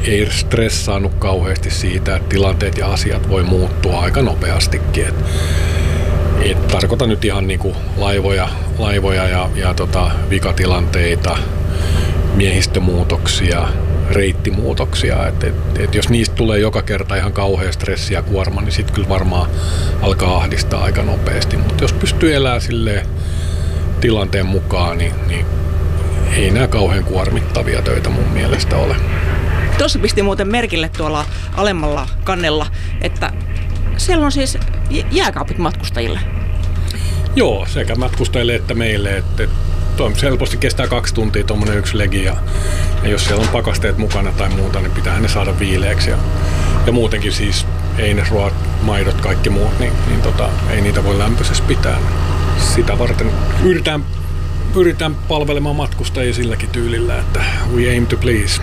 ei stressaannut kauheasti siitä, että tilanteet ja asiat voi muuttua aika nopeastikin. Et tarkoitan nyt ihan niin kuin laivoja ja vikatilanteita, miehistömuutoksia, reittimuutoksia. Et jos niistä tulee joka kerta ihan kauhea stressi ja kuorma, niin sitten kyllä varmaan alkaa ahdistaa aika nopeasti. Mutta jos pystyy elämään silleen tilanteen mukaan, niin ei nämä kauhean kuormittavia töitä mun mielestä ole. Tuossa pisti muuten merkille tuolla alemmalla kannella, että siellä on siis jääkaapit matkustajille. Joo, sekä matkustajille että meille. Helposti kestää 2 tuntia tuommoinen yksi legi ja jos siellä on pakasteet mukana tai muuta, niin pitää ne saada viileäksi. Ja muutenkin siis einesruoat, maidot, kaikki muut, niin ei niitä voi lämpöisessä pitää. Sitä varten pyritään palvelemaan matkustajia silläkin tyylillä, että we aim to please.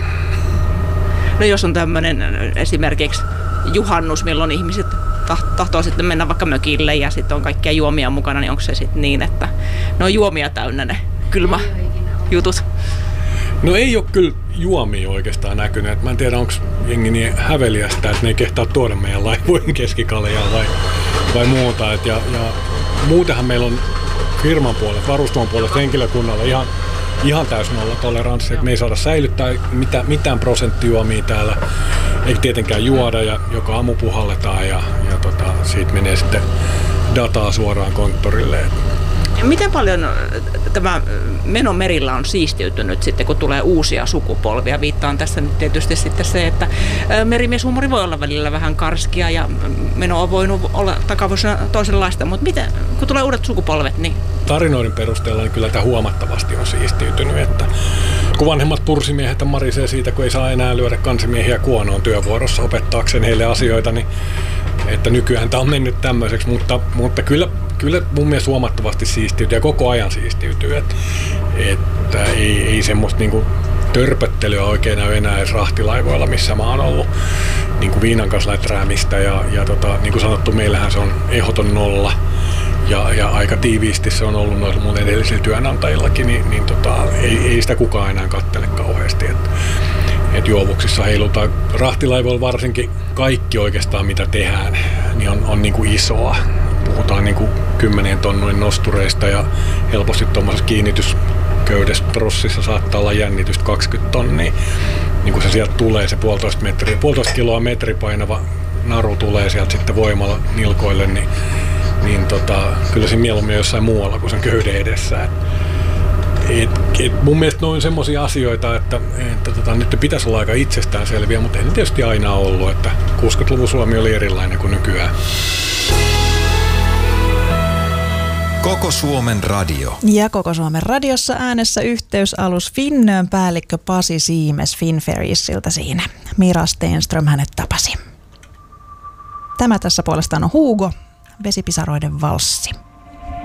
No jos on tämmöinen esimerkiksi juhannus, milloin ihmiset tahtoo sitten mennä vaikka mökille ja sitten on kaikkia juomia mukana, niin onko se sitten niin, että ne on juomia täynnä ne kylmäjutut? No ei ole kyllä juomia oikeastaan näkynyt. Mä en tiedä, onko jengi niin häveliästä, että ne ei kehtaa tuoda meidän laivojen keskikaljaa vai muuta. Ja muutenhan meillä on firman puolesta, varustamon puolesta henkilökunnalla ihan täys nollatoleranssi, että me ei saada säilyttää mitään prosenttijuomia täällä, eikä tietenkään juoda, ja joka aamu puhalletaan ja siitä menee sitten dataa suoraan konttorille. Miten paljon tämä meno merillä on siistiytynyt sitten, kun tulee uusia sukupolvia? Viittaan tässä nyt tietysti sitten se, että merimieshuumori voi olla välillä vähän karskia ja meno on voinut olla takavuosina toisenlaista, mutta miten, kun tulee uudet sukupolvet, niin... Tarinoiden perusteella niin kyllä tämä huomattavasti on siistiytynyt, että kun vanhemmat pursimiehet marisee siitä, kun ei saa enää lyödä kansimiehiä kuonoon työvuorossa opettaakseen heille asioita, niin että nykyään tämä on mennyt tämmöiseksi, mutta kyllä mun mielestä huomattavasti siistiytyy ja koko ajan siistiytyy, että ei semmoista niinku törpöttelyä oikein näy enää edes rahtilaivoilla, missä mä oon ollut niinku viinan kanssa läträämistä ja niin kuin sanottu, meillähän se on ehdoton nolla ja aika tiiviisti se on ollut noilla mun edellisillä työnantajillakin, niin ei sitä kukaan enää kattele kauheasti, että juovuksissa heilutaan. Rahtilaivoilla varsinkin kaikki oikeastaan mitä tehdään, niin on niin kuin isoa. Puhutaan niin kuin 10 tonnuin nostureista ja helposti tuommoisessa kiinnitysköydes prossissa saattaa olla jännitystä 20 tonnia. Niin kun se sieltä tulee, se 1,5 kiloa metri painava naru tulee sieltä sitten voimalla nilkoille, niin kyllä se mieluummin jossain muualla kuin sen köyden edessä. Mun mielestä ne on semmoisia asioita, että nyt pitäisi olla aika itsestäänselviä, mutta ei ne tietysti aina ollut, että 60-luvun Suomi oli erilainen kuin nykyään. Koko Suomen radio. Ja Koko Suomen radiossa äänessä yhteysalus Finnair päällikkö Pasi Siimes Finferriesiltä siinä. Mira Stenström hänet tapasi. Tämä tässä puolestaan on Hugo, Vesipisaroiden valssi.